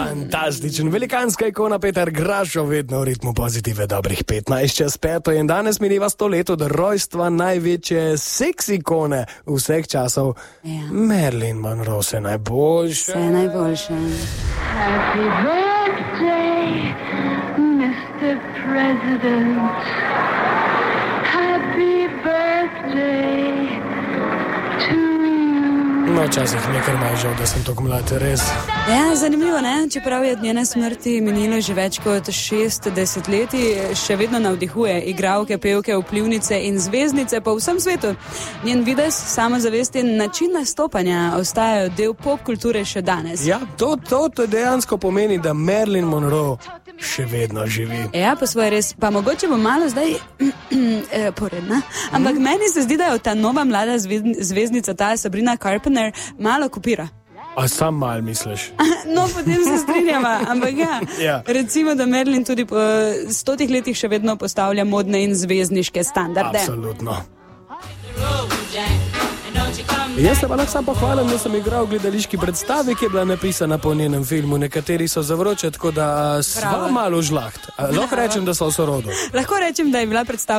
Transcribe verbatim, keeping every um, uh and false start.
Fantastičen, velikanska ikona Peter Grašo, vedno v ritmu pozitive dobrih petnajst čez peto in danes mineva sto let od rojstva največje seks ikone vseh časov. Ja. Marilyn Monroe, vse najboljše. Vse najboljše. Happy birthday, mister President. Happy birthday to you. No, včasih nekaj malo žal, da sem tako mlad, res. Ja, zanimivo, ne? Čeprav je od njene smrti minilo že več kot šest desetletij, še vedno navdihuje igralke, pevke, vplivnice in zvezdnice po vsem svetu. Njen videz, samozavest in način nastopanja ostajajo del pop kulture še danes. Ja, to, to, to dejansko pomeni, da Marilyn Monroe še vedno živi. Ja, po svoje res, pa mogoče bo malo zdaj eh, poredna, ampak mm. meni se zdi, da jo ta nova mlada zvezdnica, ta Sabrina Carpenter, malo kopira. A sam mal misliš? No, potem se strinjava, ampak ja, Ja. recimo, da Marilyn tudi po stotih letih še vedno postavlja modne in zvezdniške standarde. Absolutno. Jaz se pa lahko sam pohvalim, da sem igral v gledališki predstavi, ki je bila napisana po njenem filmu. Nekateri so zavroče, tako da sva Bravo. malo žlaht. A lahko rečem, da so v sorodu. Lahko rečem, da je bila predstava